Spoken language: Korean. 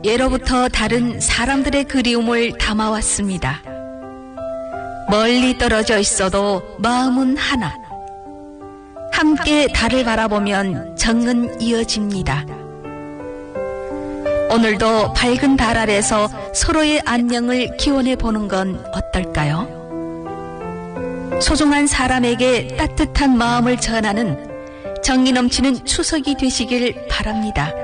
예로부터 다른 사람들의 그리움을 담아왔습니다. 멀리 떨어져 있어도 마음은 하나. 함께 달을 바라보면 정은 이어집니다. 오늘도 밝은 달 아래서 서로의 안녕을 기원해 보는 건 어떨까요? 소중한 사람에게 따뜻한 마음을 전하는 정이 넘치는 추석이 되시길 바랍니다.